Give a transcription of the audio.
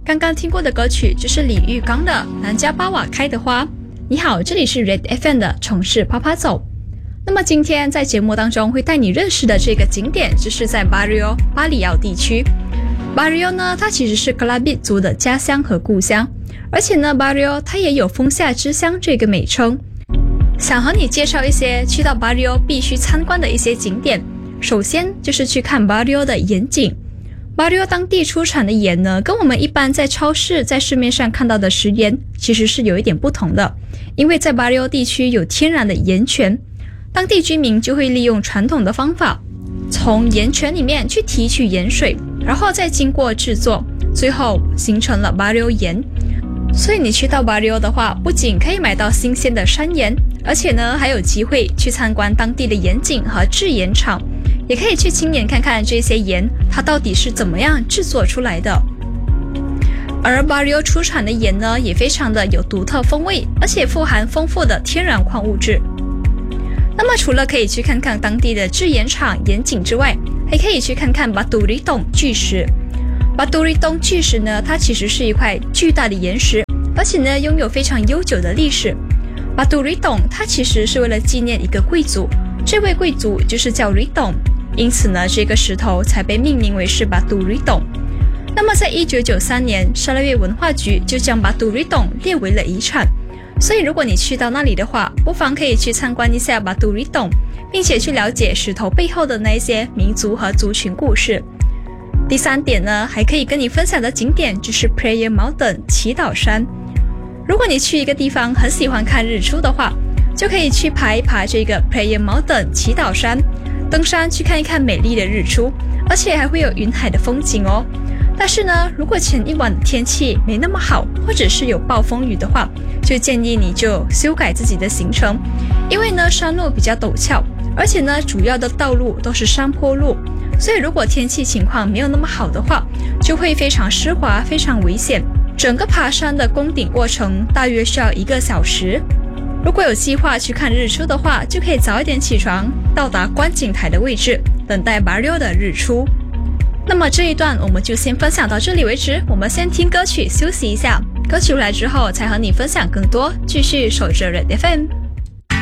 刚刚听过的歌曲就是李玉刚的《南迦巴瓦开的花》。你好，这里是 Red FM 的城市趴趴走。那么今天在节目当中会带你认识的这个景点就是在 Barrio 巴里奥地区。Barrio 呢，它其实是格拉比族的家乡和故乡，而且呢 Barrio 它也有风夏之乡这个美称。想和你介绍一些去到 Barrio 必须参观的一些景点。首先就是去看 Barrio 的盐井。Barrio 当地出产的盐呢，跟我们一般在超市在市面上看到的食盐其实是有一点不同的，因为在 Barrio 地区有天然的盐泉，当地居民就会利用传统的方法，从盐泉里面去提取盐水，然后再经过制作，最后形成了 Barrio 盐。所以你去到 Barrio 的话，不仅可以买到新鲜的山盐，而且呢还有机会去参观当地的盐井和制盐厂，也可以去亲眼看看这些盐它到底是怎么样制作出来的。而 Barrio 出产的盐呢，也非常的有独特风味，而且富含丰富的天然矿物质。那么除了可以去看看当地的制盐厂、盐井之外，还可以去看看 Baturitong 巨石。Baturitong 巨石呢，它其实是一块巨大的岩石，而且呢拥有非常悠久的历史。Baturitong 它其实是为了纪念一个贵族，这位贵族就是叫 Ritong， 因此呢这个石头才被命名为是 Baturitong。那么在1993年，沙拉越文化局就将 Baturitong 列为了遗产，所以如果你去到那里的话，不妨可以去参观一下 Baturitong， 并且去了解石头背后的那些民族和族群故事。第三点呢，还可以跟你分享的景点就是 Prayer Mountain 祈祷山。如果你去一个地方很喜欢看日出的话，就可以去爬一爬这个 Prayer Mountain 祈祷山，登山去看一看美丽的日出，而且还会有云海的风景哦。但是呢，如果前一晚的天气没那么好，或者是有暴风雨的话，就建议你就修改自己的行程，因为呢山路比较陡峭，而且呢主要的道路都是山坡路，所以如果天气情况没有那么好的话，就会非常湿滑，非常危险。整个爬山的攻顶过程大约需要1个小时。如果有计划去看日出的话，就可以早一点起床，到达观景台的位置，等待 Barrio 的日出。那么这一段我们就先分享到这里为止，我们先听歌曲休息一下，歌曲回来之后才和你分享更多，继续守着 Red FM。